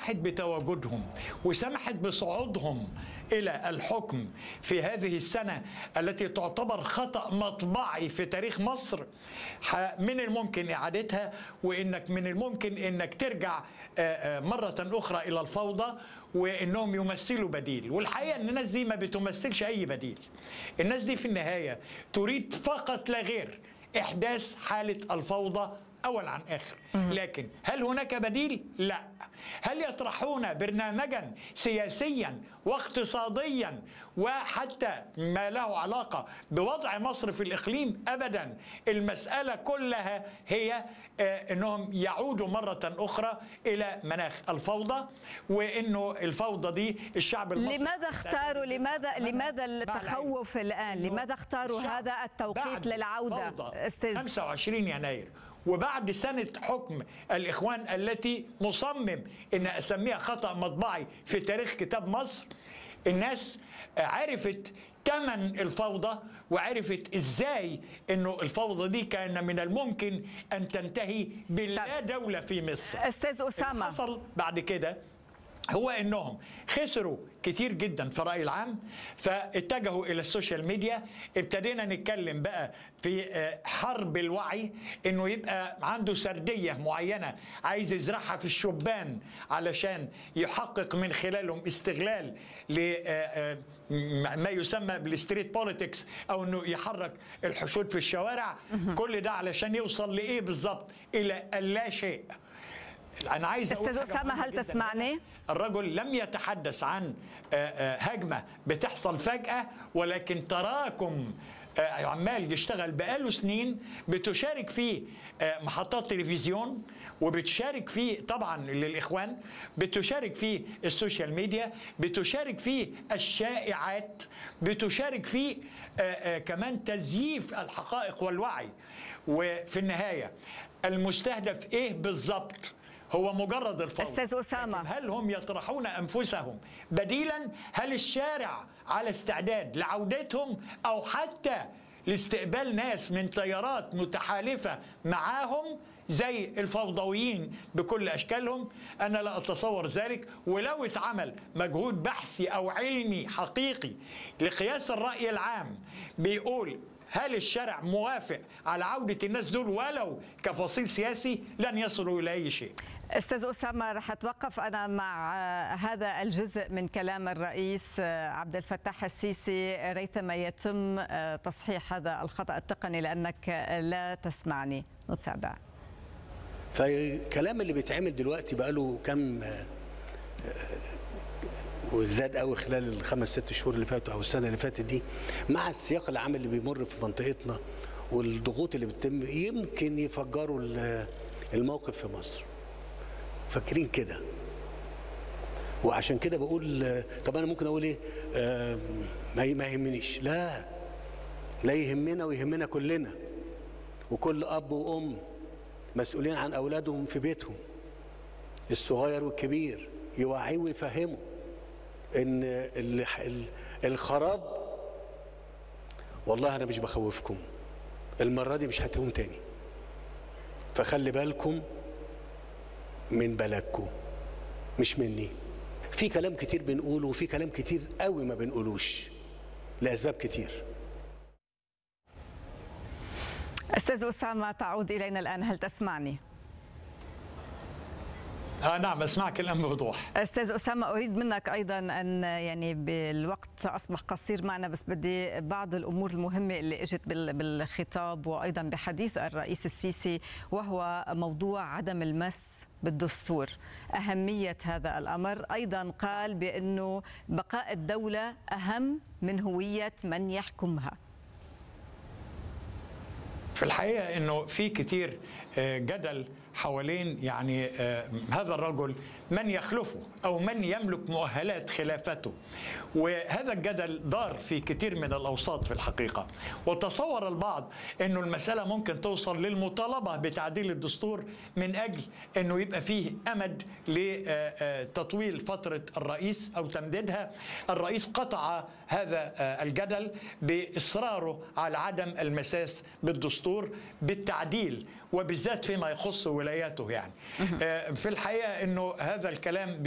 سمحت بتواجدهم وسمحت بصعودهم إلى الحكم في هذه السنة التي تعتبر خطأ مطبعي في تاريخ مصر، من الممكن إعادتها، وإنك من الممكن إنك ترجع مرة أخرى إلى الفوضى، وإنهم يمثلوا بديل. والحقيقة أن الناس دي ما بتمثلش أي بديل. الناس دي في النهاية تريد فقط لا غير إحداث حالة الفوضى أول عن آخر. لكن هل هناك بديل؟ لا. هل يطرحون برنامجا سياسيا واقتصاديا وحتى ما له علاقة بوضع مصر في الإقليم؟ أبدا. المسألة كلها هي أنهم يعودوا مرة أخرى إلى مناخ الفوضى، وأنه الفوضى دي الشعب المصري لماذا اختاروا لماذا التخوف الآن؟ لماذا اختاروا هذا التوقيت للعودة أستاذ؟ 25 يناير وبعد سنة حكم الإخوان التي مصمم أن أسميها خطأ مطبعي في تاريخ كتاب مصر، الناس عرفت ثمن الفوضى وعرفت إزاي أنه الفوضى دي كان من الممكن أن تنتهي بلا دولة في مصر. أستاذ أسامة، اللي حصل بعد كده هو انهم خسروا كتير جدا في الرأي العام، فاتجهوا الى السوشيال ميديا. ابتدينا نتكلم بقى في حرب الوعي، انه يبقى عنده سردية معينة عايز يزرعها في الشبان علشان يحقق من خلالهم استغلال لما يسمى بالستريت بوليتكس، او انه يحرك الحشود في الشوارع. كل ده علشان يوصل لايه بالظبط؟ الى اللا شيء. أنا عايز أستاذ أسامة، هل تسمعني؟ الرجل لم يتحدث عن هجمة بتحصل فجأة، ولكن تراكم عمال يشتغل بقاله سنين، بتشارك فيه محطات تلفزيون، وبتشارك فيه طبعا للإخوان، بتشارك فيه السوشيال ميديا، بتشارك فيه الشائعات، بتشارك فيه كمان تزييف الحقائق والوعي. وفي النهاية المستهدف إيه بالضبط؟ هو مجرد الفوضى. أستاذ أسامة، هل هم يطرحون أنفسهم بديلا؟ هل الشارع على استعداد لعودتهم أو حتى لاستقبال ناس من تيارات متحالفة معاهم زي الفوضويين بكل أشكالهم؟ أنا لا أتصور ذلك. ولو اتعمل مجهود بحثي أو علمي حقيقي لقياس الرأي العام بيقول هل الشارع موافق على عودة الناس دول ولو كفصيل سياسي، لن يصلوا إلى أي شيء. أستاذ أسامة، رح أتوقف أنا مع هذا الجزء من كلام الرئيس عبد الفتاح السيسي ريثما يتم تصحيح هذا الخطأ التقني، لأنك لا تسمعني. نتابع. فالكلام اللي بيتعمل دلوقتي بقاله كم وزاد قوي خلال الخمس ست شهور اللي فاتوا او السنه اللي فاتت دي، مع السياق العام اللي بيمر في منطقتنا والضغوط اللي بتتم، يمكن يفجروا الموقف في مصر. فاكرين كده. وعشان كده بقول طب انا ممكن اقول ايه؟ ما يهمنيش. لا يهمنا، ويهمنا كلنا، وكل اب وام مسؤولين عن اولادهم في بيتهم الصغير والكبير، يوعيه ويفهمه ان الخراب، والله انا مش بخوفكم، المره دي مش هتقوم تاني. فخلي بالكم من بلدكم مش مني. في كلام كتير بنقوله، وفي كلام كتير قوي ما بنقولوش لاسباب كتير. أستاذ أسامة، تعود إلينا الآن، هل تسمعني؟ نعم أسمعك الآن بوضوح. أستاذ أسامة، أريد منك أيضا أن يعني بالوقت أصبح قصير معنا، بس بدي بعض الأمور المهمة اللي إجت بالخطاب وأيضا بحديث الرئيس السيسي، وهو موضوع عدم المس بالدستور، أهمية هذا الأمر. أيضا قال بأنه بقاء الدولة أهم من هوية من يحكمها. في الحقيقة أنه في كتير جدل حوالين يعني هذا الرجل، من يخلفه أو من يملك مؤهلات خلافته، وهذا الجدل دار في كتير من الأوساط في الحقيقة. وتصور البعض أنه المسألة ممكن توصل للمطالبة بتعديل الدستور من أجل أنه يبقى فيه أمد لتطويل فترة الرئيس أو تمديدها. الرئيس قطع هذا الجدل بإصراره على عدم المساس بالدستور بالتعديل، وبالذات فيما يخص ولاياته. يعني في الحقيقة أنه هذا الكلام